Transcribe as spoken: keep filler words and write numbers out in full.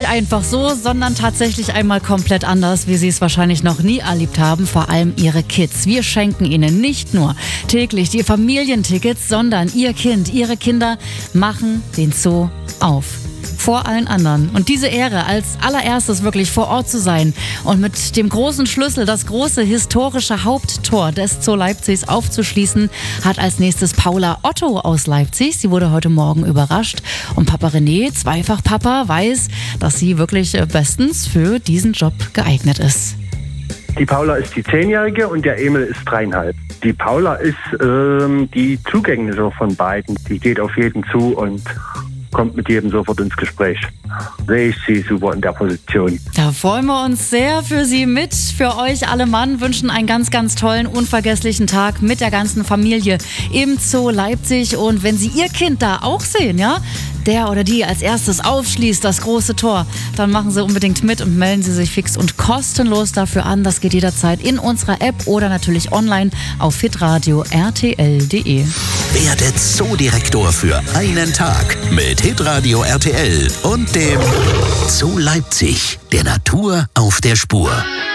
einfach so, sondern tatsächlich einmal komplett anders, wie Sie es wahrscheinlich noch nie erlebt haben, vor allem Ihre Kids. Wir schenken Ihnen nicht nur täglich die Familientickets, sondern Ihr Kind, Ihre Kinder machen den Zoo auf. Vor allen anderen. Und diese Ehre, als allererstes wirklich vor Ort zu sein und mit dem großen Schlüssel das große historische Haupttor des Zoo Leipzigs aufzuschließen, hat als nächstes Paula Otto aus Leipzig. Sie wurde heute Morgen überrascht. Und Papa René, zweifach Papa, weiß, dass sie wirklich bestens für diesen Job geeignet ist. Die Paula ist die Zehnjährige und der Emil ist dreieinhalb. Die Paula ist ähm, die Zugängliche von beiden. Die geht auf jeden zu und kommt mit jedem sofort ins Gespräch. Sehe ich sie super in der Position. Da freuen wir uns sehr für Sie mit. Für euch alle Mann wünschen einen ganz, ganz tollen, unvergesslichen Tag mit der ganzen Familie im Zoo Leipzig. Und wenn Sie Ihr Kind da auch sehen, ja, der oder die als erstes aufschließt, das große Tor, dann machen Sie unbedingt mit und melden Sie sich fix und kostenlos dafür an. Das geht jederzeit in unserer App oder natürlich online auf hitradio r t l punkt d e. Werde Zoodirektor für einen Tag mit Hitradio R T L und dem Zoo Leipzig, der Natur auf der Spur.